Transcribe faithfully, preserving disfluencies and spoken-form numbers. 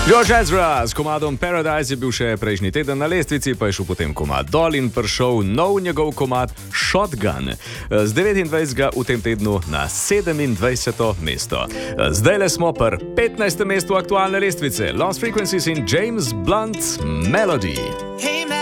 George Ezra s komadom Paradise je bil še prejšnji teden na lestvici, pa je šel potem komad dol in prišel nov njegov komad Shotgun. Z devetindvajsetega v tem tednu na sedemindvajseto mesto. Zdaj le smo pri petnajstem mestu aktualne lestvice. Lost Frequencies in James Blunt Melody.